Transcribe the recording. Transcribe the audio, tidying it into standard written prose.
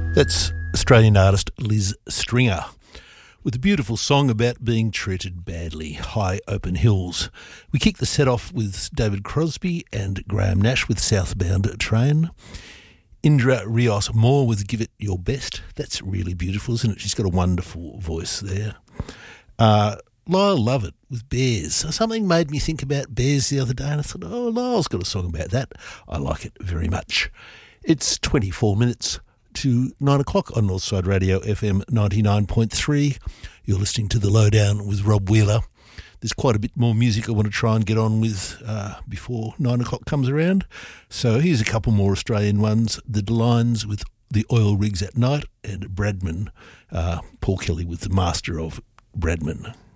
That's Australian artist Liz Stringer with a beautiful song about being treated badly, High Open Hills. We kick the set off with David Crosby and Graham Nash with Southbound Train. Indra Rios Moore with Give It Your Best. That's really beautiful, isn't it? She's got a wonderful voice there. Lyle Lovett with Bears. Something made me think about bears the other day, and I thought, oh, Lyle's got a song about that. I like it very much. It's 24 minutes to 9 o'clock on Northside Radio FM 99.3. You're listening to The Lowdown with Rob Wheeler. There's quite a bit more music I want to try and get on with before 9 o'clock comes around. So here's a couple more Australian ones. The Delines with The Oil Rigs at Night, and Bradman, Paul Kelly with The Master of Bradman.